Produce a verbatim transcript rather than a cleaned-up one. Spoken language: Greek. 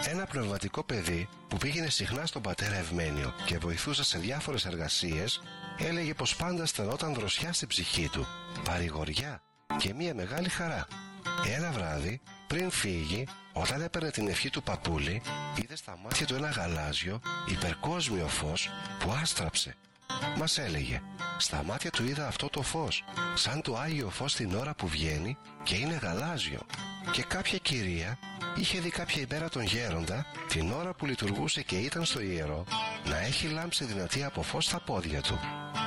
Ένα πνευματικό παιδί που πήγαινε συχνά στον πατέρα Ευμένιο και βοηθούσε σε διάφορες εργασίες, έλεγε πως πάντα αισθανόταν δροσιά στην ψυχή του, παρηγοριά και μια μεγάλη χαρά. Ένα βράδυ, πριν φύγει, όταν έπαιρνε την ευχή του παππούλη, είδε στα μάτια του ένα γαλάζιο, υπερκόσμιο φως που άστραψε. Μας έλεγε, στα μάτια του είδα αυτό το φως, σαν το Άγιο Φως την ώρα που βγαίνει και είναι γαλάζιο. Και κάποια κυρία είχε δει κάποια ημέρα τον γέροντα, την ώρα που λειτουργούσε και ήταν στο ιερό, να έχει λάμψει δυνατή από φως στα πόδια του.